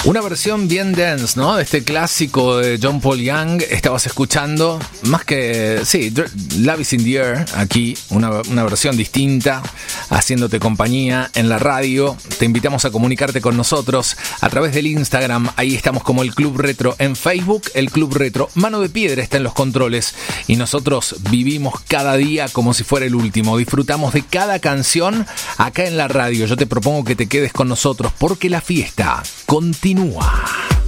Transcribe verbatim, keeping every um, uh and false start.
Una versión bien dance, ¿no? De este clásico de John Paul Young. Estabas escuchando, más que, sí, Love is in the Air, aquí, una, una versión distinta, haciéndote compañía en la radio. Te invitamos a comunicarte con nosotros a través del Instagram. Ahí estamos como el Club Retro en Facebook, el Club Retro. Mano de Piedra está en los controles y nosotros vivimos cada día como si fuera el último. Disfrutamos de cada canción acá en la radio. Yo te propongo que te quedes con nosotros porque la fiesta continúa.